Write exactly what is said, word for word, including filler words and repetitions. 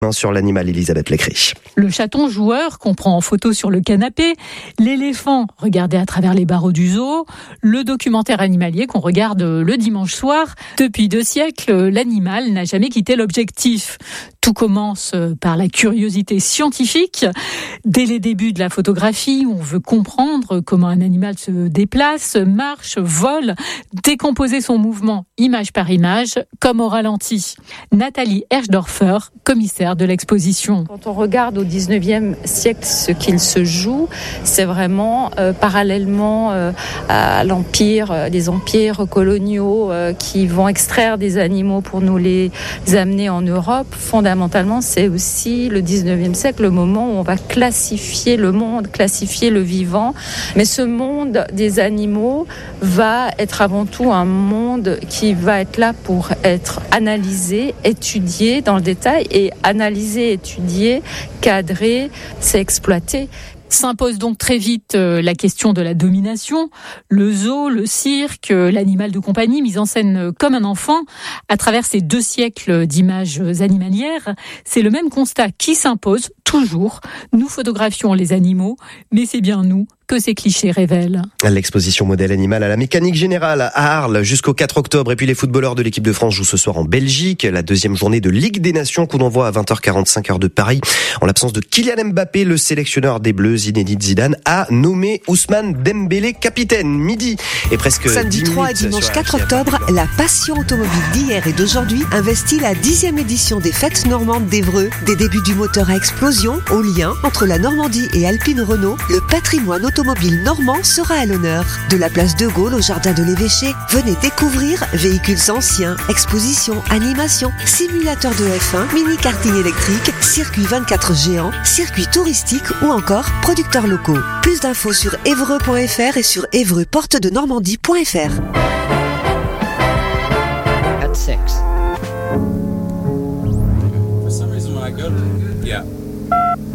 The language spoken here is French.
Sur l'animal, Elisabeth Lécry. Le chaton joueur qu'on prend en photo sur le canapé, l'éléphant regardé à travers les barreaux du zoo, le documentaire animalier qu'on regarde le dimanche soir. Depuis deux siècles, l'animal n'a jamais quitté l'objectif. Tout commence par la curiosité scientifique. Dès les débuts de la photographie, on veut comprendre comment un animal se déplace, marche, vole, décomposer son mouvement image par image, comme au ralenti. Nathalie Herschdorfer, commissaire de l'exposition. Quand on regarde au dix-neuvième siècle ce qu'il se joue, c'est vraiment euh, parallèlement euh, à l'empire, euh, des empires coloniaux euh, qui vont extraire des animaux pour nous les amener en Europe. Fondamentalement, c'est aussi le dix-neuvième siècle, le moment où on va classifier le monde, classifier le vivant. Mais ce monde des animaux va être avant tout un monde qui va être là pour être analysé, étudié dans le détail et analyser, étudier, cadrer, c'est exploiter. S'impose donc très vite la question de la domination. Le zoo, le cirque, l'animal de compagnie mis en scène comme un enfant. À travers ces deux siècles d'images animalières, c'est le même constat qui s'impose toujours. Nous photographions les animaux, mais c'est bien nous que ces clichés révèlent. L'exposition modèle animal à la Mécanique Générale à Arles jusqu'au quatre octobre. Et puis les footballeurs de l'équipe de France jouent ce soir en Belgique. La deuxième journée de Ligue des Nations, coup d'envoi à vingt heures quarante-cinq heure de Paris. En l'absence de Kylian Mbappé, le sélectionneur des Bleus, Zinedine Zidane, a nommé Ousmane Dembélé capitaine. Midi et presque samedi trois et dimanche quatre octobre, la passion automobile d'hier et d'aujourd'hui investit la dixième édition des Fêtes Normandes d'Évreux. Des débuts du moteur à explosion au lien entre la Normandie et Alpine Renault, le patrimoine automobile normand sera à l'honneur. De la place de Gaulle au jardin de l'Évêché, venez découvrir véhicules anciens, expositions, animations, simulateurs de F un, mini-karting électrique, circuit vingt-quatre géants, circuits touristiques ou encore producteurs locaux. Plus d'infos sur évreux point f r et sur évreux porte de normandie point f r. At six. For some reason when I go to, yeah.